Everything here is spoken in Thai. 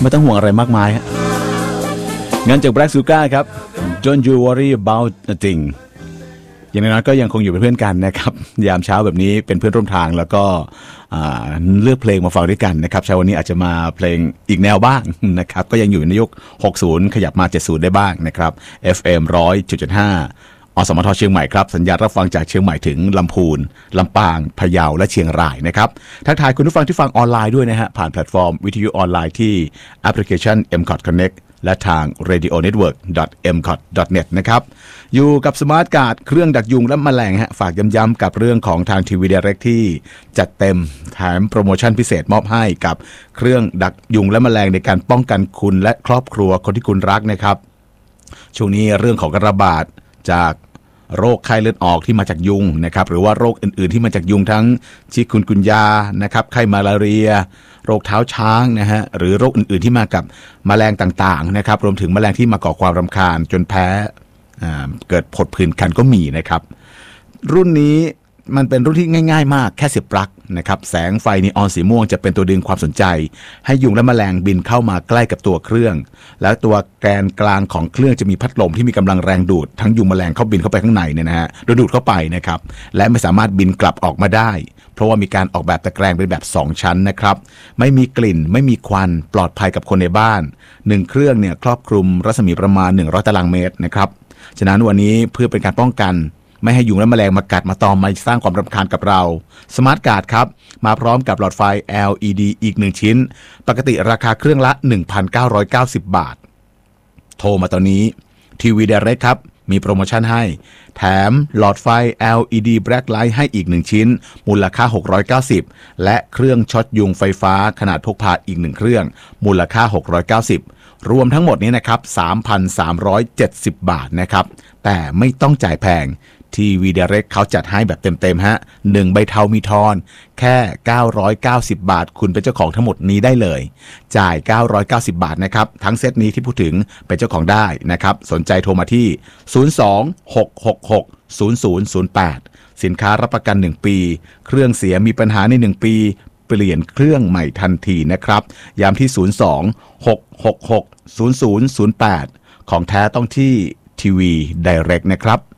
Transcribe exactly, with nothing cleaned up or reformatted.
ไม่ต้องห่วงอะไรมากมายฮะงานจาก Black Sugar ครับ Don't you worry about a thing อย่างน้อยก็ยังคงอยู่เป็นเพื่อนกันนะครับยามเช้าแบบนี้เป็นเพื่อนร่วมทางแล้วก็เลือกเพลงมาฟังด้วยกันนะครับเช้าวันนี้อาจจะมาเพลงอีกแนวบ้างนะครับก็ยังอยู่ในยุคหกสิบขยับมาเจ็ดสิบได้บ้างนะครับ เอฟ เอ็ม หนึ่งร้อยจุดห้า อสมทเชียงใหม่ครับสัญญาณรับฟังจากเชียงใหม่ถึงลำพูนลำปางพะเยาและเชียงรายนะครับทักทายคุณผู้ฟังที่ฟังออนไลน์ด้วยนะฮะผ่านแพลตฟอร์มวิทยุออนไลน์ที่แอปพลิเคชัน เอ็ม คอท Connect และทาง เรดิโอเน็ตเวิร์ก ดอท เอ็ม คอท ดอท เน็ต นะครับอยู่กับสมาร์ทการ์ดเครื่องดักยุงและแมลงฮะฝากย้ำๆกับเรื่องของทางทีวีไดเรกที่จัดเต็มแถมโปรโมชั่นพิเศษมอบให้กับเครื่องดักยุงและแมลงในการป้องกันคุณและครอบครัวคนที่คุณรักนะครับช่วงนี้เรื่องของการระบาดจากโรคไข้เลือดออกที่มาจากยุงนะครับหรือว่าโรคอื่นๆที่มาจากยุงทั้งชิคุนกุนยานะครับไข้มาลาเรียโรคเท้าช้างนะฮะหรือโรคอื่นๆที่มากับแมลงต่างๆนะครับรวมถึงแมลงที่มาก่อความรำคาญจนแพ้เกิดผดผื่นคันก็มีนะครับรุ่นนี้มันเป็นรุ่นที่ง่ายๆมากแค่เสียบปลั๊กนะครับแสงไฟนีออนสีม่วงจะเป็นตัวดึงความสนใจให้ยุงและแมลงบินเข้ามาใกล้กับตัวเครื่องแล้วตัวแกนกลางของเครื่องจะมีพัดลมที่มีกำลังแรงดูดทั้งยุงแมลงเข้าบินเข้าไปข้างในเนี่ยนะฮะดูดเข้าไปนะครับและไม่สามารถบินกลับออกมาได้เพราะว่ามีการออกแบบตะแกรงเป็นแบบสองชั้นนะครับไม่มีกลิ่นไม่มีควันปลอดภัยกับคนในบ้านหนึ่งเครื่องเนี่ยครอบคลุมรัศมีประมาณหนึ่งร้อยตารางเมตรนะครับฉะนั้นวันนี้เพื่อเป็นการป้องกันไม่ให้ยุงและแมลงมากัดมาตอมมาสร้างความรำคาญกับเราสมาร์ทการ์ดครับมาพร้อมกับหลอดไฟ แอล อี ดี อีกหนึ่งชิ้นปกติราคาเครื่องละ หนึ่งพันเก้าร้อยเก้าสิบ บาทโทรมาตอนนี้ทีวีไดเรกครับมีโปรโมชั่นให้แถมหลอดไฟ แอล อี ดี Black Light ให้อีกหนึ่งชิ้นมูลค่าหกร้อยเก้าสิบและเครื่องช็อตยุงไฟฟ้าขนาดพกพาอีกหนึ่งเครื่องมูลค่าหกร้อยเก้าสิบรวมทั้งหมดนี้นะครับ สามพันสามร้อยเจ็ดสิบ บาทนะครับแต่ไม่ต้องจ่ายแพงทีวีไดเรกเขาจัดให้แบบเต็มๆฮะหนึ่งใบเทามีทอนแค่เก้าร้อยเก้าสิบบาทคุณเป็นเจ้าของทั้งหมดนี้ได้เลยจ่ายเก้าร้อยเก้าสิบบาทนะครับทั้งเซตนี้ที่พูดถึงเป็นเจ้าของได้นะครับสนใจโทรมาที่ศูนย์ สอง หก หก หก ศูนย์ ศูนย์ ศูนย์ แปดสินค้ารับประกันหนึ่งปีเครื่องเสียมีปัญหาในหนึ่งปีเปลี่ยนเครื่องใหม่ทันทีนะครับย้ำที่ศูนย์ สอง หก หก หก ศูนย์ ศูนย์ ศูนย์ แปดของแท้ต้องที่ทีวีไดเรกนะครับ